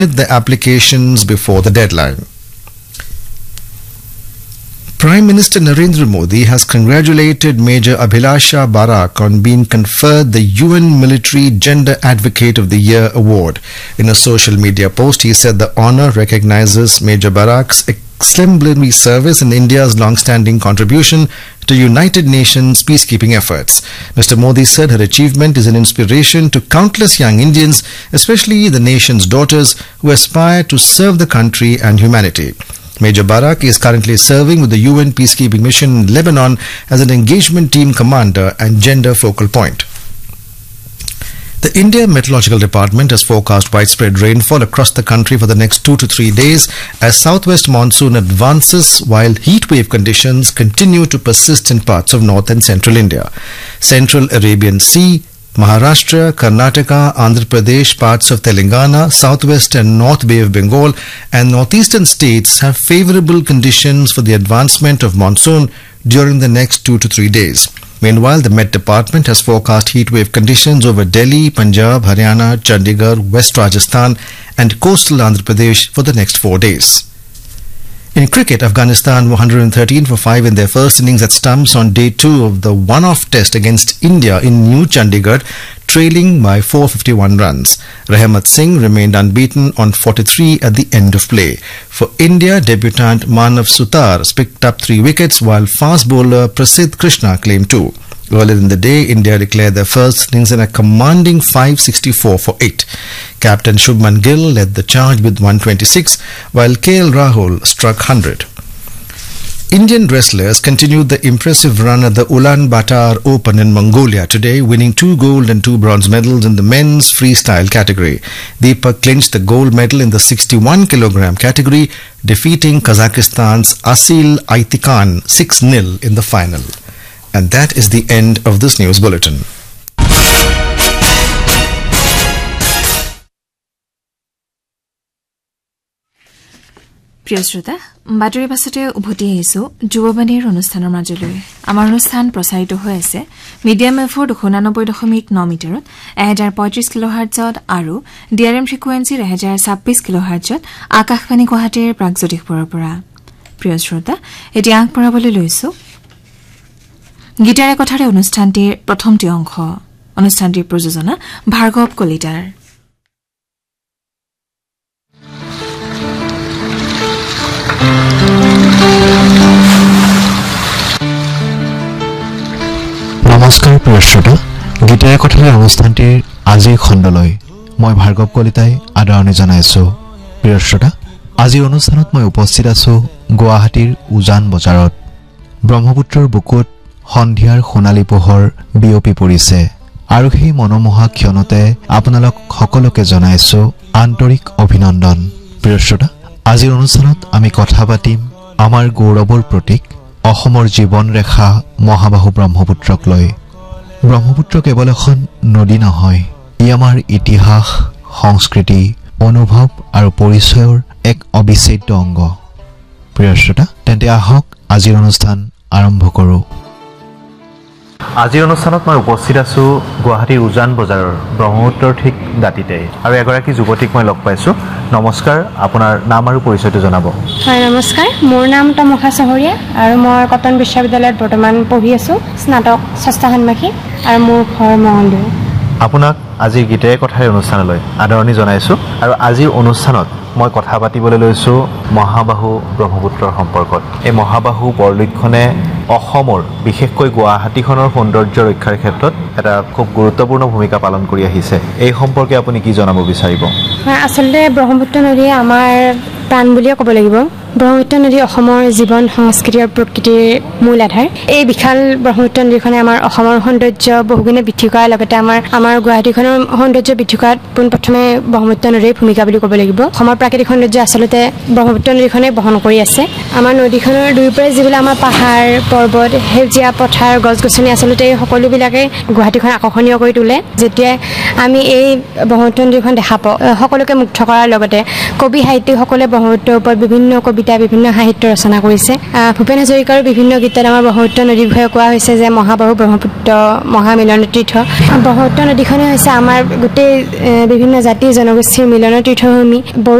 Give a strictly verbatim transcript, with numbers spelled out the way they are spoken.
the applications before the deadline. Prime Minister Narendra Modi has congratulated Major Abhilasha Barak on being conferred the U N Military Gender Advocate of the Year award. In a social media post, he said the honor recognizes Major Barak's exemplary service and India's long-standing contribution to United Nations peacekeeping efforts. Mister Modi said her achievement is an inspiration to countless young Indians, especially the nation's daughters, who aspire to serve the country and humanity. Major Barak is currently serving with the U N peacekeeping mission in Lebanon as an engagement team commander and gender focal point. The India Meteorological Department has forecast widespread rainfall across the country for the next two to three days as southwest monsoon advances while heat wave conditions continue to persist in parts of north and central India. Central Arabian Sea, Maharashtra, Karnataka, Andhra Pradesh, parts of Telangana, southwest and north Bay of Bengal and northeastern states have favorable conditions for the advancement of monsoon during the next two to three days. Meanwhile, the Met Department has forecast heatwave conditions over Delhi, Punjab, Haryana, Chandigarh, West Rajasthan and coastal Andhra Pradesh for the next four days. In cricket, Afghanistan one hundred thirteen for five in their first innings at stumps on day two of the one-off test against India in New Chandigarh, trailing by four hundred fifty-one runs. Rahmat Singh remained unbeaten on forty-three at the end of play. For India, debutant Manav Sutar picked up three wickets while fast bowler Prasidh Krishna claimed two. Earlier in the day, India declared their first innings in a commanding five sixty-four for eight. Captain Shubman Gill led the charge with one twenty-six, while K L Rahul struck one hundred. Indian wrestlers continued the impressive run at the Ulaanbaatar Open in Mongolia today, winning two gold and two bronze medals in the men's freestyle category. Deepak clinched the gold medal in the sixty-one kilogram category, defeating Kazakhstan's Asil Aytikan six nil in the final. And that is the end of this news bulletin. প্ৰিয় শ্ৰোতা, বাতৰি পাছতে উভতি আহিছো যুৱবাণীৰ অনুষ্ঠানৰ মাজলৈ। আমাৰ অনুষ্ঠান প্ৰচাৰিত হৈ আছে মিডিয়াম এফৰ দুশ উনানব্বৈ দশমিক ন মিটাৰত এক হাজাৰ পঁয়ত্ৰিশ কিলোহাৰ্টজত আৰু ডি আৰ এম ফ্ৰিকুৱেঞ্চিৰ এক হাজাৰ ছাব্বিশ কিলোহাৰ্টজত আকাশবাণী গুৱাহাটীৰ প্ৰাগজ্যোতিষপুৰৰ পৰা। প্ৰিয় শ্ৰোতা, এতিয়া আগবঢ়াবলৈ লৈছো গীটাৰে কথাৰে অনুষ্ঠানটিৰ প্ৰথমটি অংশ। অনুষ্ঠানটিৰ প্ৰযোজনা ভাৰ্গৱ কলিতাৰ। নমস্কাৰ প্ৰিয় শ্ৰোতা, গীটাৰে কথাৰে অনুষ্ঠানটিৰ আজিৰ খণ্ডলৈ মই ভাৰ্গৱ কলিতাই আদৰণি জনাইছো। প্ৰিয় শ্ৰোতা, আজিৰ অনুষ্ঠানত মই উপস্থিত আছো গুৱাহাটীৰ উজান বজাৰত। ব্ৰহ্মপুত্ৰৰ বুকুত সন্ধিয়াৰ সোণালী পোহৰ বিয়পি পৰিছে আৰু সেই মনোমোহা ক্ষণতে আপোনালোক সকলোকে জনাইছো আন্তৰিক অভিনন্দন। প্ৰিয় শ্ৰোতা, আজিৰ অনুষ্ঠানত আমি কথা পাতিম আমাৰ গৌৰৱৰ প্ৰতীক অসমৰ জীৱন ৰেখা মহাবাহু ব্ৰহ্মপুত্ৰক লৈ। ব্ৰহ্মপুত্ৰ কেৱল এখন নদী নহয়, ই আমাৰ ইতিহাস, সংস্কৃতি, অনুভৱ আৰু পৰিচয়ৰ এক অবিচ্ছেদ্য অংগ। প্ৰিয় শ্ৰোতা, তেন্তে আহক আজিৰ অনুষ্ঠান আৰম্ভ কৰোঁ। আজিৰ অনুষ্ঠানত মই উপস্থিত আছো গুৱাহাটীৰ উজান বজাৰৰ ব্ৰহ্মপুত্ৰৰ ঠিক দাঁতিতে আৰু এগৰাকী যুৱতীক মই লগ পাইছো। নমস্কাৰ, আপোনাৰ নাম আৰু পৰিচয়টো জনাব। হয়, নমস্কাৰ, মোৰ নাম তমসা চহৰীয়া আৰু মই কটন বিশ্ববিদ্যালয়ত বৰ্তমান পঢ়ি আছো, স্নাতক ষষ্ঠ ষান্মাসিক আৰু মোৰ ঘৰ মঙলদৈ। আপোনাক আজিৰ গীতাৰে কথাৰে অনুষ্ঠানলৈ আদৰণি জনাইছো আৰু আজিৰ অনুষ্ঠানত মই কথা পাতিবলৈ লৈছো মহাবাহু ব্ৰহ্মপুত্ৰৰ সম্পৰ্কত। এই মহাবাহু বৰলক্ষণে অসমৰ বিশেষকৈ গুৱাহাটীখনৰ সৌন্দৰ্য ৰক্ষাৰ ক্ষেত্ৰত এটা খুব গুৰুত্বপূৰ্ণ ভূমিকা পালন কৰি আহিছে। এই সম্পৰ্কে আপুনি কি জনাব বিচাৰিব? হয়, আচলতে ব্ৰহ্মপুত্ৰ নদী আমাৰ প্ৰাণ বুলিয়ে ক'ব লাগিব। ব্ৰহ্মপুত্ৰ নদী অসমৰ জীৱন, সংস্কৃতি আৰু প্ৰকৃতিৰ মূল আধাৰ। এই বিশাল ব্ৰহ্মপুত্ৰ নদীখনে আমাৰ অসমৰ সৌন্দৰ্য বহুগুণে বৃদ্ধি কৰাৰ লগতে আমাৰ আমাৰ গুৱাহাটীখনৰ সৌন্দৰ্য বৃদ্ধি কৰাত পোনপ্ৰথমে ব্ৰহ্মপুত্ৰ নদীৰ ভূমিকা বুলি ক'ব লাগিব। অসমৰ প্ৰাকৃতিক সৌন্দৰ্য আচলতে ব্ৰহ্মপুত্ৰ নদীখনে বহন কৰি আছে। আমাৰ নদীখনৰ দুয়োপাৰে যিবিলাক আমাৰ পাহাৰ, পৰ্বত, সেউজীয়া পথাৰ, গছ গছনি আচলতে এই সকলোবিলাকে গুৱাহাটীখন আকৰ্ষণীয় কৰি তোলে। যেতিয়া আমি এই ব্ৰহ্মপুত্ৰ নদীখন দেখা পাওঁ, সকলোকে মুগ্ধ কৰাৰ লগতে কবি সাহিত্যিকসকলে ব্ৰহ্মপুত্ৰৰ ওপৰত বিভিন্ন কবিতা কবিতা বিভিন্ন সাহিত্য ৰচনা কৰিছে ভূপেন হাজৰিকাৰ বিভিন্ন গীতত আমাৰ ব্ৰহ্মপুত্ৰ নদীৰ বিষয়ে কোৱা হৈছে যে মহাবাহু ব্ৰহ্মপুত্ৰ মহামিলন তীৰ্থ ব্ৰহ্মপুত্ৰ নদীখনে হৈছে আমাৰ গোটেই বিভিন্ন জাতি জনগোষ্ঠীৰ মিলনৰ তীৰ্থভূমি